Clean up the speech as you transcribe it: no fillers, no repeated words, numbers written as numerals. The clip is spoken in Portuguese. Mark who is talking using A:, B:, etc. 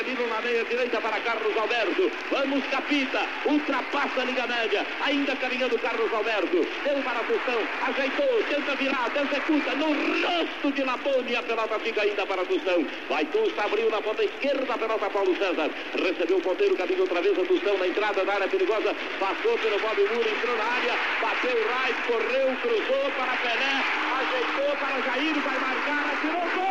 A: Tiro na meia direita para Carlos Alberto. Vamos, Capita. Ultrapassa a linha média. Ainda caminhando Carlos Alberto. Deu para Tostão. Ajeitou. Tenta virar. Executa. No rosto de Labone. A pelota fica ainda para Tostão. Vai Tusta. Abriu na ponta esquerda. A pelota Paulo César. Recebeu o ponteiro. Caminho outra vez a Tostão na entrada da área perigosa. Passou pelo Bob Muro. Entrou na área. Bateu o Rais. Correu. Cruzou para Pelé. Ajeitou para Jair. Vai marcar. Atirou. Gol!